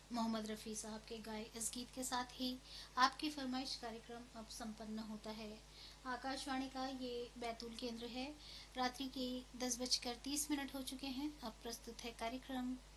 मोहम्मद रफ़ी साहब के गाए इस गीत के साथ ही आपकी फरमाइश कार्यक्रम अब संपन्न होता है। आकाशवाणी का ये बैतूल केंद्र है। रात्रि के 10:30 हो चुके हैं। अब प्रस्तुत है कार्यक्रम